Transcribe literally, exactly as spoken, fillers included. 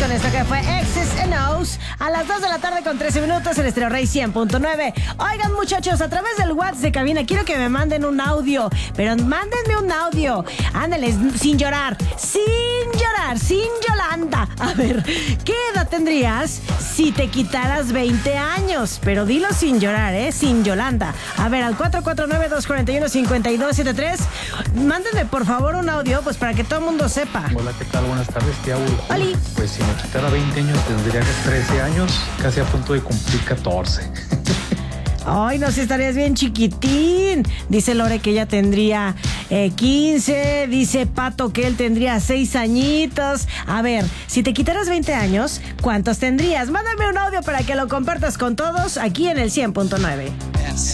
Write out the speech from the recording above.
con esto que fue X's and O's a las dos de la tarde con trece minutos en Estéreo Rey cien punto nueve. Oigan, muchachos, a través del WhatsApp de cabina quiero que me manden un audio, pero mándenme un audio. Ándales, sin llorar, sin llorar, sin Yolanda. A ver, ¿qué edad tendrías si te quitaras veinte años? Pero dilo sin llorar, ¿eh? Sin Yolanda. A ver, al cuatro cuatro nueve, dos cuatro uno, cinco dos siete tres. Mándenme, por favor, un audio, pues para que todo el mundo sepa. Hola, ¿qué tal? Buenas tardes, tía Ul. Oli. Pues si me quitara veinte años, tendría trece años, casi a punto de cumplir catorce. Ay, no, si estarías bien chiquitín. Dice Lore que ella tendría eh, quince. Dice Pato que él tendría seis añitos. A ver, si te quitaras veinte años, ¿cuántos tendrías? Mándame un audio para que lo compartas con todos aquí en el cien punto nueve.